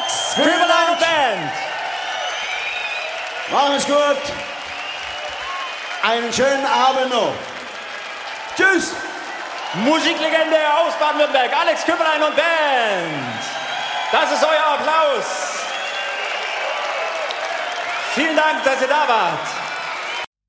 Alex Köberlein und Band. Machen es gut. Einen schönen Abend noch. Tschüss. Musiklegende aus Baden-Württemberg, Alex Köberlein und Band. Das ist euer Applaus. Vielen Dank, dass ihr da wart.